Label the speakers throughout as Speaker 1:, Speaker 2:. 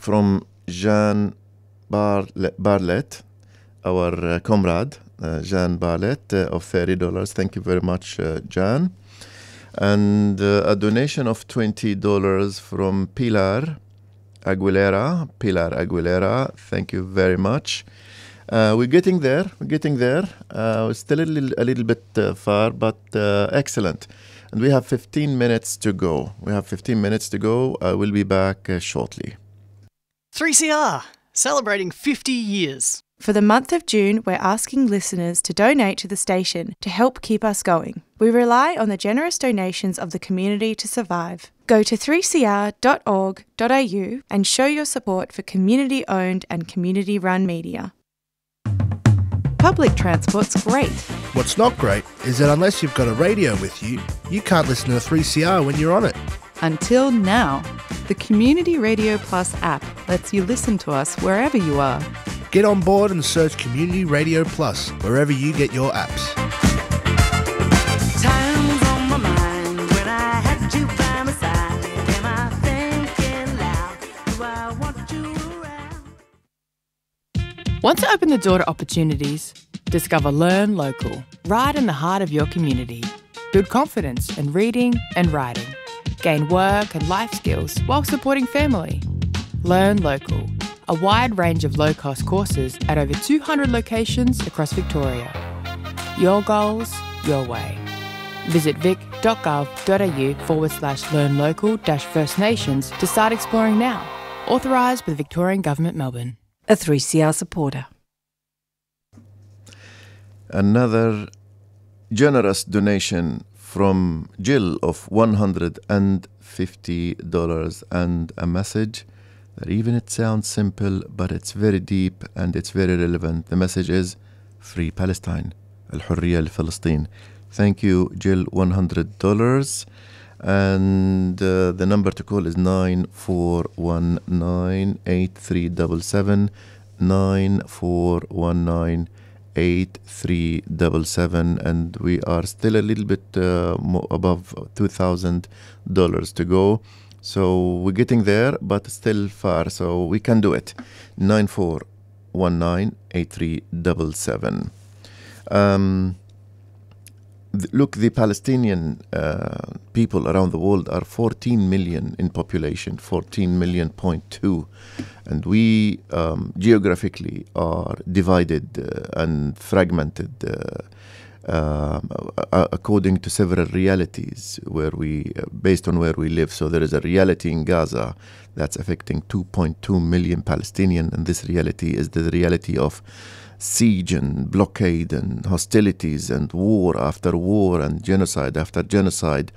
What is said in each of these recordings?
Speaker 1: from Jean Barlett, our comrade, Jean Barlett, of $30. Thank you very much, Jan. And a donation of $20 from Pilar Aguilera. Thank you very much. We're getting there. We're still a little bit far, but excellent. And we have 15 minutes to go. We'll be back shortly.
Speaker 2: 3CR, celebrating 50 years.
Speaker 3: For the month of June, we're asking listeners to donate to the station to help keep us going. We rely on the generous donations of the community to survive. Go to 3cr.org.au and show your support for community-owned and community-run media. Public transport's great.
Speaker 4: What's not great is that unless you've got a radio with you, you can't listen to 3CR when you're on it.
Speaker 5: Until now, the Community Radio Plus app lets you listen to us wherever you are.
Speaker 4: Get on board and search Community Radio Plus wherever you get your apps.
Speaker 6: Time's on my mind when I had you by my side. Am I thinking loud? Do I want you around?
Speaker 5: Want to open the door to opportunities? Discover Learn Local, right in the heart of your community. Build confidence in reading and writing. Gain work and life skills while supporting family. Learn Local, a wide range of low-cost courses at over 200 locations across Victoria. Your goals, your way. Visit vic.gov.au/learnlocal-First Nations to start exploring now. Authorised by the Victorian Government, Melbourne.
Speaker 7: A 3CR supporter.
Speaker 1: Another generous donation from Jill of $150 and a message that even it sounds simple, but it's very deep and it's very relevant. The message is Free Palestine, Al-Hurriya al-Falastin. Thank you, Jill, $100. And the number to call is 9419-8377, 9419-8377, and we are still a little bit above $2,000 to go. So we're getting there, but still far, so we can do it. 9419-8377. Look, the Palestinian people around the world are 14 million in population, 14 million point two. And we geographically are divided and fragmented according to several realities based on where we live. So there is a reality in Gaza that's affecting 2.2 million Palestinians, and this reality is the reality of siege and blockade and hostilities and war after war and genocide after genocide.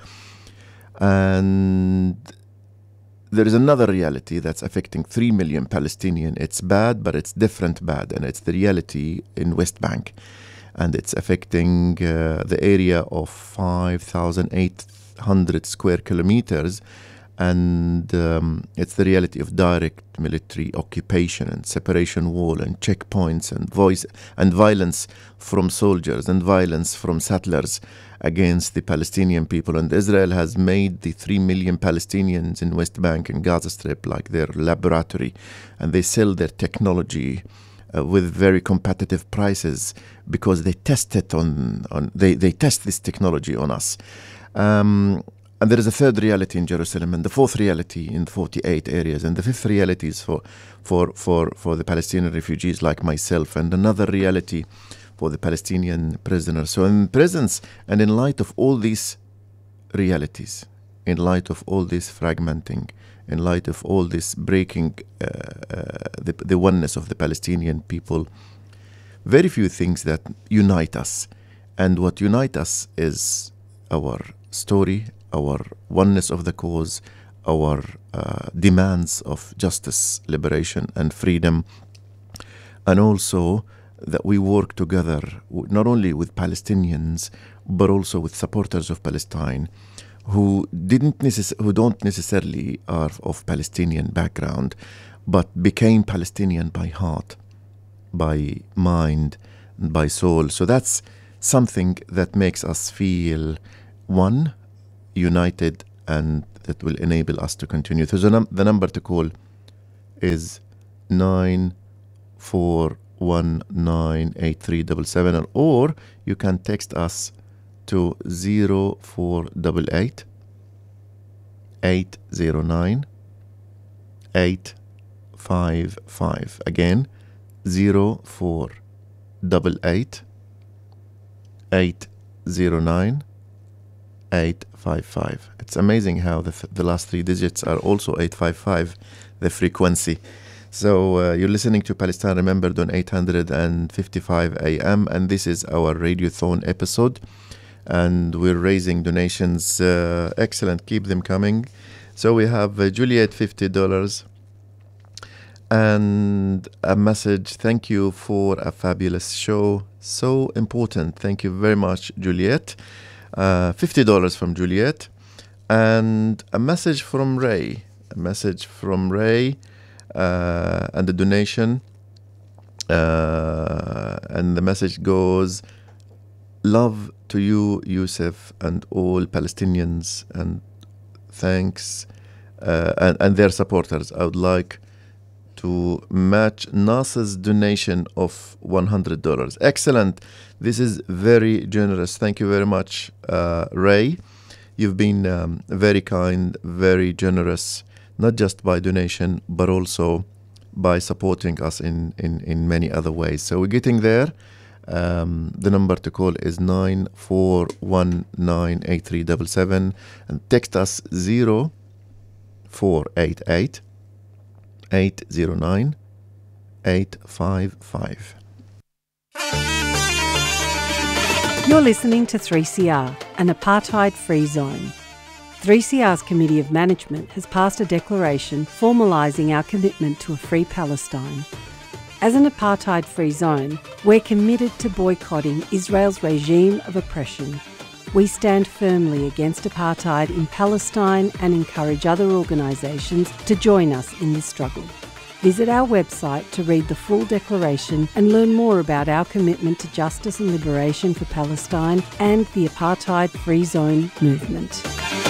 Speaker 1: And there is another reality that's affecting 3 million Palestinians. It's bad, but it's different bad, and it's the reality in West Bank. And it's affecting the area of 5,800 square kilometers. And it's the reality of direct military occupation and separation wall and checkpoints and violence from soldiers and violence from settlers against the Palestinian people. And Israel has made the 3 million Palestinians in West Bank and Gaza Strip like their laboratory, and they sell their technology with very competitive prices because they test it they test this technology on us. And there is a third reality in Jerusalem, and the fourth reality in 48 areas, and the fifth reality is for the Palestinian refugees like myself, and another reality for the Palestinian prisoners. So in presence and in light of all these realities, in light of all this fragmenting, in light of all this breaking the oneness of the Palestinian people, very few things that unite us. And what unites us is our story, our oneness of the cause, our demands of justice, liberation, and freedom, and also that we work together not only with Palestinians but also with supporters of Palestine who don't necessarily are of Palestinian background but became Palestinian by heart, by mind, and by soul. So that's something that makes us feel one, united, and that will enable us to continue. So the number to call is 94198377, or you can text us to 0488 809 855. Again, 0488 809 855. It's amazing how the last three digits are also 855, the frequency. So you're listening to Palestine Remembered on 855 AM, and this is our Radiothon episode. And we're raising donations. Excellent, keep them coming. So we have Juliet, $50, and a message. Thank you for a fabulous show. So important. Thank you very much, Juliet. $50 from Juliet, and a message from Ray. And the donation. And the message goes, love to you, Yusuf, and all Palestinians, and thanks, and their supporters. I would like to match Nasser's donation of $100. Excellent. This is very generous. Thank you very much, Ray. You've been very kind, very generous, not just by donation, but also by supporting us in many other ways. So we're getting there. The number to call is 94198377, and text us 0488 809 855.
Speaker 7: You're listening to 3CR, an apartheid-free zone. 3CR's Committee of Management has passed a declaration formalising our commitment to a free Palestine. As an apartheid-free zone, we're committed to boycotting Israel's regime of oppression. We stand firmly against apartheid in Palestine and encourage other organisations to join us in this struggle. Visit our website to read the full declaration and learn more about our commitment to justice and liberation for Palestine and the apartheid-free zone movement.